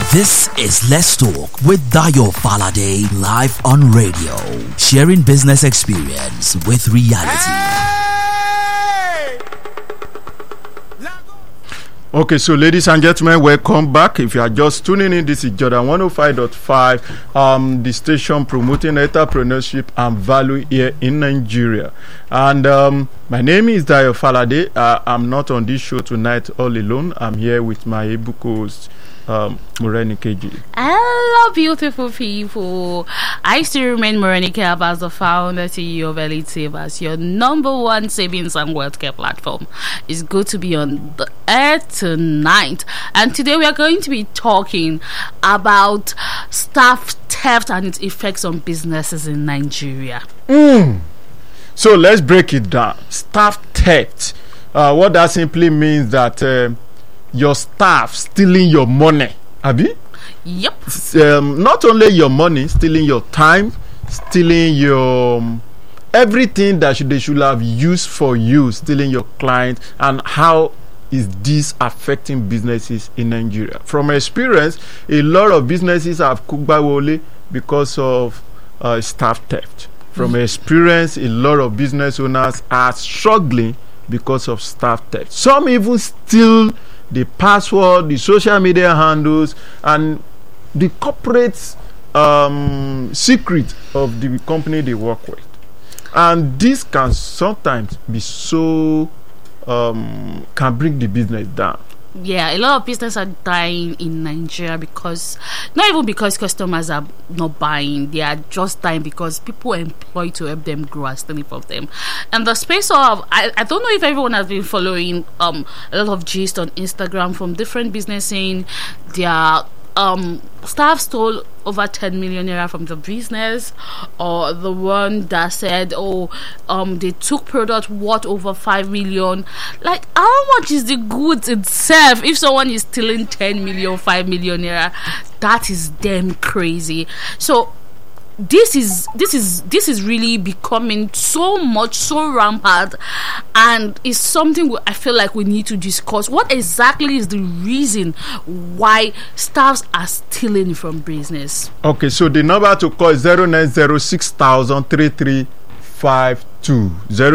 This is Let's Talk with Dayo Falade live on radio, sharing business experience with reality. Okay, so ladies and gentlemen, welcome back. If you are just tuning in, this is Jordan 105.5, the station promoting entrepreneurship and value here in Nigeria. And my name is Dayo Falade. I'm not on this show tonight all alone. I'm here with my able co-host, Morenike. Hello, beautiful people. I still remain Morenike as the founder, CEO of Elite Savers, your number one savings and wealth care platform. It's good to be on the air tonight. And today we are going to be talking about staff theft and its effects on businesses in Nigeria. So let's break it down. Staff theft. What that simply means that your staff stealing your money, Abi? Yep. Not only your money, stealing your time, stealing your everything that they should have used for you, stealing your client. And how is this affecting businesses in Nigeria? From experience, a lot of businesses have cooked by wole because of staff theft. From experience, a lot of business owners are struggling because of staff theft. Some even steal the password, the social media handles, and the corporate secret of the company they work with. And this can sometimes be so can bring the business down. Yeah, a lot of businesses are dying in Nigeria because, not even because customers are not buying, they are just dying because people are employed to help them grow and stealing from them. And the space of, I don't know if everyone has been following a lot of gist on Instagram from different businesses saying their staff stole over 10 million naira from the business, or the one that said they took product worth over 5 million. Like, how much is the goods itself? If someone is stealing 10 million, 5 million naira, that is damn crazy. So this is really becoming so rampant, and it's something I feel like we need to discuss. What exactly is the reason why staffs are stealing from business? Okay, so the number to call is 090633352.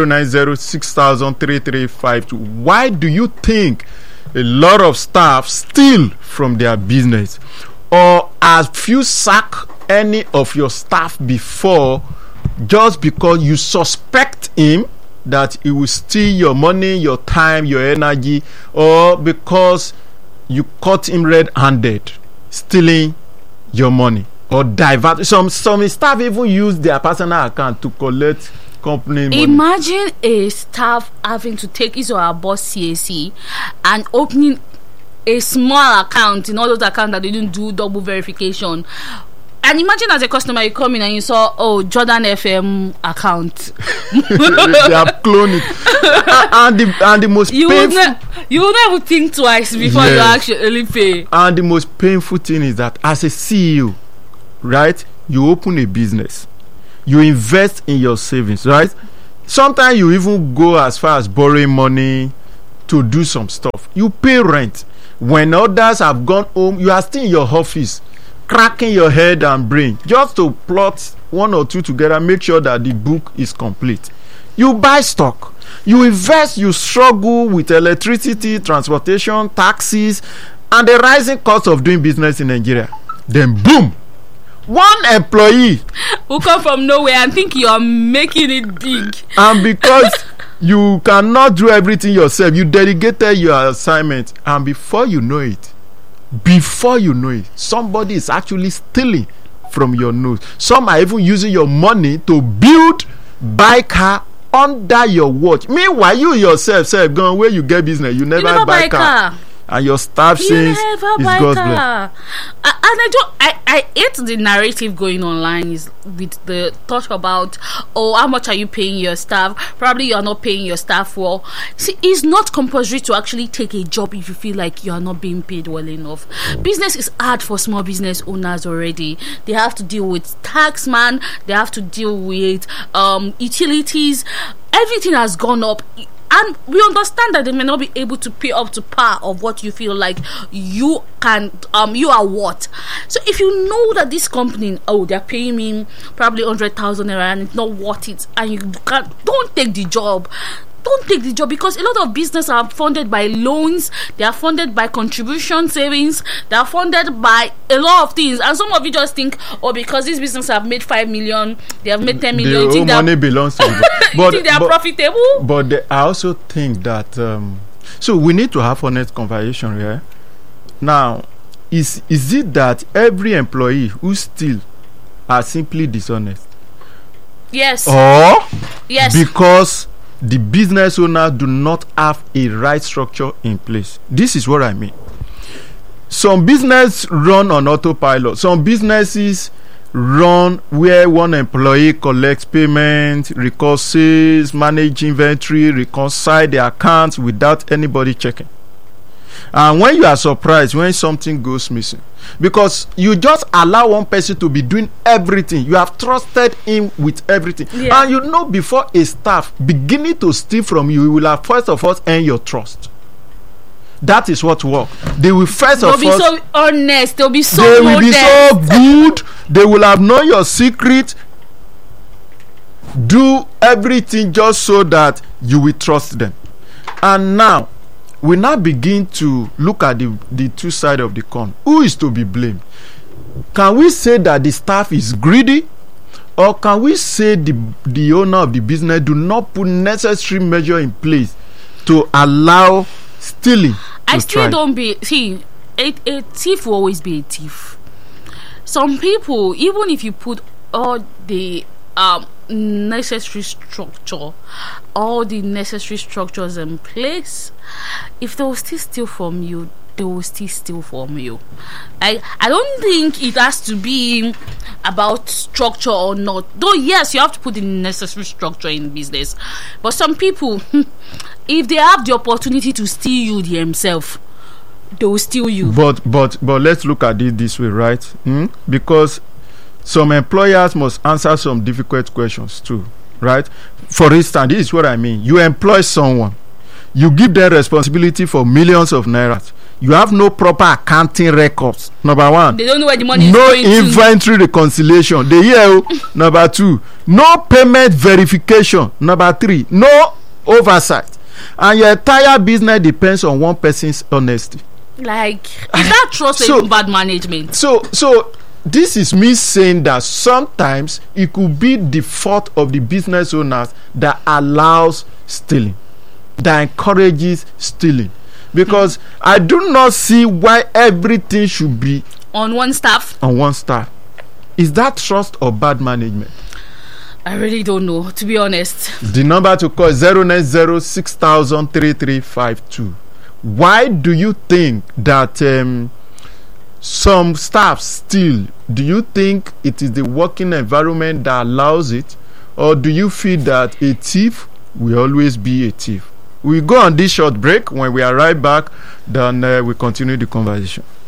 090633352. Why do you think a lot of staff steal from their business? Or have you sacked any of your staff before just because you suspect him that he will steal your money, your time, your energy, or because you caught him red-handed stealing your money or divert? Some staff even use their personal account to collect company money. Imagine a staff having to take his or her boss CAC and opening a small account in all those accounts that they didn't do double verification. And imagine as a customer, you come in and you saw, Jordan FM account. They have cloned it. and the most painful... You will never think twice before you actually pay. And the most painful thing is that as a CEO, right, you open a business. You invest in your savings, right? Sometimes you even go as far as borrowing money to do some stuff. You pay rent. When others have gone home, you are still in your office, cracking your head and brain just to plot one or two together, make sure that the book is complete. You buy stock, you invest, you struggle with electricity, transportation, taxes, and the rising cost of doing business in Nigeria. Then boom, one employee who come from nowhere and think you are making it big. And because you cannot do everything yourself, you delegated your assignment, and before you know it, somebody is actually stealing from your nose. Some are even using your money to buy car under your watch. Meanwhile, you yourself going where you get business, you never buy car. And your staff says it's God's blessing. And I hate the narrative going online is with the talk about, how much are you paying your staff? Probably you are not paying your staff well. See, it's not compulsory to actually take a job if you feel like you are not being paid well enough. Business is hard for small business owners already. They have to deal with tax man. They have to deal with utilities. Everything has gone up. and we understand that they may not be able to pay up to par of what you feel like you can you are worth. So if you know that this company, they're paying me probably 100,000 naira and it's not worth it, and you don't take the job. Don't take the job, because a lot of business are funded by loans, they are funded by contribution savings, they are funded by a lot of things, and some of you just think, because this business have made 5 million, they have made 10 million, the whole money belongs to them. But you think they are profitable? But I also think that so we need to have honest conversation here. Now, is it that every employee who steal are simply dishonest? Yes. Or yes, because the business owners do not have a right structure in place? This is what I mean. Some business run on autopilot. Some businesses run where one employee collects payment, records sales, manage inventory, reconcile the accounts without anybody checking. And when you are surprised when something goes missing, because you just allow one person to be doing everything, you have trusted him with everything, and you know before a staff beginning to steal from you, you will have first of all earn your trust. That is what work. They will first of all, they'll be so honest, they'll be so they will be so good, they will have known your secret, do everything just so that you will trust them. And now we now begin to look at the two sides of the coin. Who is to be blamed? Can we say that the staff is greedy, or can we say the owner of the business do not put necessary measure in place to allow stealing? I still don't see a thief will always be a thief. Some people, even if you put all the necessary structure, all the necessary structures in place, if they will still steal from you, they will still steal from you. I don't think it has to be about structure or not, though yes, you have to put the necessary structure in business. But some people, if they have the opportunity to steal you themselves, they will steal you. But let's look at it this way, right? Because some employers must answer some difficult questions too, right? For instance, this is what I mean. You employ someone, you give them responsibility for millions of naira. You have no proper accounting records. Number one, they don't know where the money is no going inventory reconciliation. They hear. Number two, no payment verification. Number three, no oversight. And your entire business depends on one person's honesty. Like, is that trust or bad management? So this is me saying that sometimes it could be the fault of the business owners that allows stealing, that encourages stealing. Because I do not see why everything should be on one staff. Is that trust or bad management? I really don't know, to be honest. The number to call is 09060003352. Why do you think that some staff steal? Do you think it is the working environment that allows it, or do you feel that a thief will always be a thief? We go on this short break. When we are right back, then we continue the conversation.